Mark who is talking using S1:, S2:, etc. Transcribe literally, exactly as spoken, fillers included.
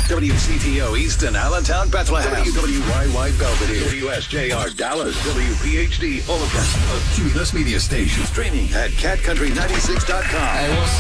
S1: W C T O Easton, Allentown, Bethlehem. W W Y Y Belvedere. W S J R Dallas. W P H D Omaha. A Cumulus Media Station. Streaming at cat country ninety-six dot com.
S2: Hey, what's